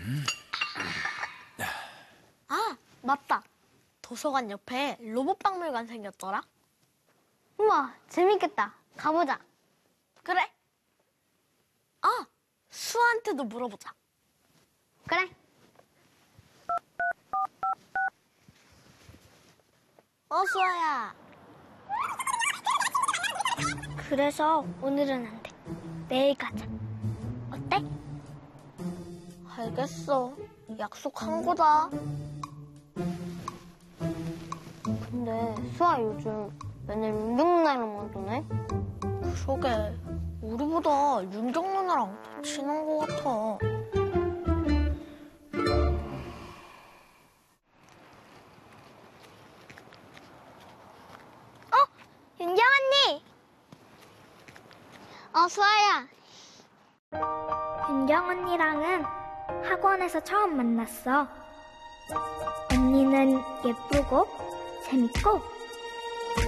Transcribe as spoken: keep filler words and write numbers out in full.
아, 맞다. 도서관 옆에 로봇박물관 생겼더라. 우와, 재밌겠다. 가보자. 그래. 아, 수아한테도 물어보자. 그래. 어, 수아야. 그래서 오늘은 안 돼. 내일 가자. 어때? 알겠어. 약속한 거다. 근데 수아 요즘 맨날 윤경 누나랑만 노네? 그러게. 우리보다 윤경 누나랑 친한 거 같아. 어? 윤경 언니! 어, 수아야. 윤경 언니랑은 학원에서 처음 만났어. 언니는 예쁘고 재밌고